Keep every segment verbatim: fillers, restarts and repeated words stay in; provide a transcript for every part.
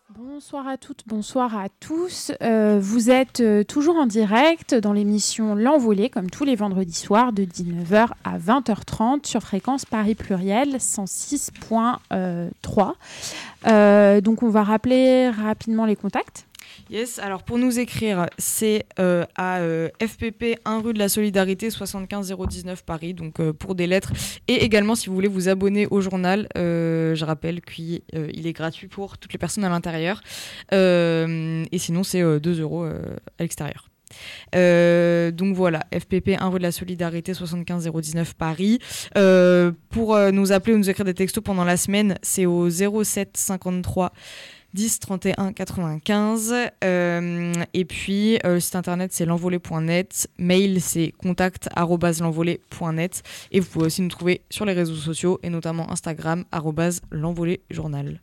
Bonsoir à toutes, bonsoir à tous. Euh, vous êtes euh, toujours en direct dans l'émission L'Envolée, comme tous les vendredis soirs, de dix-neuf heures à vingt heures trente sur fréquence Paris Pluriel cent six virgule trois. Euh, donc on va rappeler rapidement les contacts. Yes, alors pour nous écrire, c'est euh, à euh, F P P un rue de la Solidarité soixante-quinze zéro dix-neuf Paris, donc euh, pour des lettres. Et également, si vous voulez vous abonner au journal, euh, je rappelle qu'il euh, est gratuit pour toutes les personnes à l'intérieur. Euh, et sinon, c'est euh, deux euros euh, à l'extérieur. Euh, donc voilà, F P P un rue de la Solidarité soixante-quinze zéro dix-neuf Paris. Euh, pour euh, nous appeler ou nous écrire des textos pendant la semaine, c'est au zéro sept cinquante-trois dix trente et un quatre-vingt-quinze. Euh, et puis euh, le site internet c'est l'envolée point net, mail c'est contact arobase l'envolée point net, et vous pouvez aussi nous trouver sur les réseaux sociaux et notamment Instagram arobase l'envolée journal.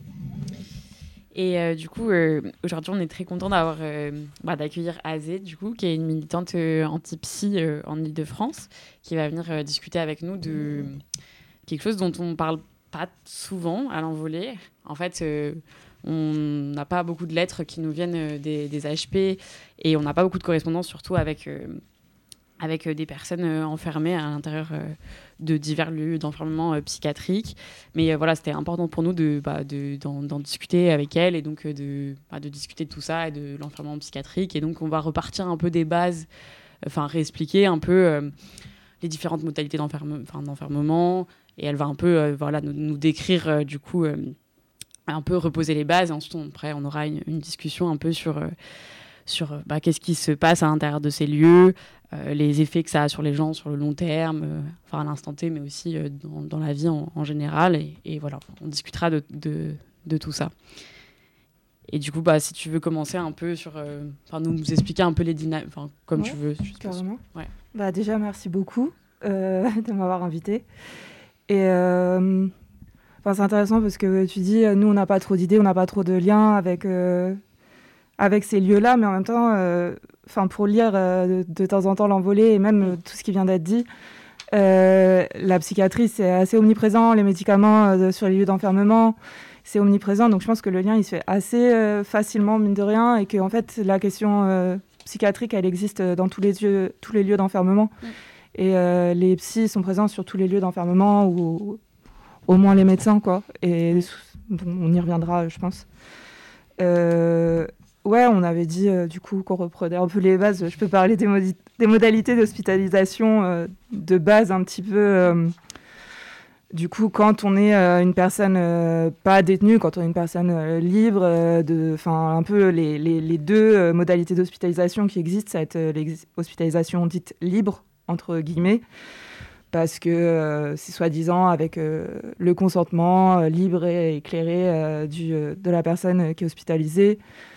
Et euh, du coup, euh, aujourd'hui, on est très content d'avoir, euh, bah, d'accueillir Azé, du coup, qui est une militante euh, anti-psy euh, en Ile-de-France, qui va venir euh, discuter avec nous de quelque chose dont on ne parle pas souvent à l'Envolée. En fait, euh, on n'a pas beaucoup de lettres qui nous viennent euh, des, des H P et on n'a pas beaucoup de correspondance, surtout avec, euh, avec euh, des personnes euh, enfermées à l'intérieur euh, de divers lieux d'enfermement euh, psychiatrique. Mais euh, voilà, c'était important pour nous de, bah, de, d'en, d'en discuter avec elle et donc euh, de, bah, de discuter de tout ça et de l'enfermement psychiatrique. Et donc, on va repartir un peu des bases, enfin, euh, réexpliquer un peu euh, les différentes modalités d'enferme, enfin, d'enfermement. Et elle va un peu euh, voilà, nous, nous décrire, euh, du coup, euh, un peu reposer les bases. Et ensuite, on, après, on aura une, une discussion un peu sur, euh, sur bah, qu'est-ce qui se passe à l'intérieur de ces lieux, euh, les effets que ça a sur les gens sur le long terme, euh, enfin à l'instant T, mais aussi euh, dans, dans la vie en, en général. Et, et voilà, on discutera de, de, de tout ça. Et du coup, bah, si tu veux commencer un peu sur... Euh, nous, nous expliquer un peu les dynamiques, comme ouais, tu veux. Carrément. Ouais. Bah, déjà, merci beaucoup euh, de m'avoir invitée. Et euh, c'est intéressant parce que tu dis, nous, on n'a pas trop d'idées, on n'a pas trop de liens avec, euh, avec ces lieux-là, mais en même temps, euh, pour lire euh, de, de temps en temps l'Envolée et même euh, tout ce qui vient d'être dit, euh, la psychiatrie, c'est assez omniprésent, les médicaments euh, sur les lieux d'enfermement, c'est omniprésent. Donc je pense que le lien, il se fait assez euh, facilement, mine de rien, et que en fait, la question euh, psychiatrique, elle existe dans tous les lieux, tous les lieux d'enfermement. Mm. Et euh, les psys sont présents sur tous les lieux d'enfermement, ou au moins les médecins, quoi. Et bon, on y reviendra, je pense. Euh, ouais, on avait dit, euh, du coup, qu'on reprenait un peu les bases. Je peux parler des, modi- des modalités d'hospitalisation euh, de base, un petit peu... Euh, du coup, quand on est euh, une personne euh, pas détenue, quand on est une personne euh, libre, euh, de, un peu les, les, les deux euh, modalités d'hospitalisation qui existent, ça va être euh, l'hospitalisation dite libre, entre guillemets, parce que euh, c'est soi-disant avec euh, le consentement euh, libre et éclairé euh, du, euh, de la personne qui est hospitalisée,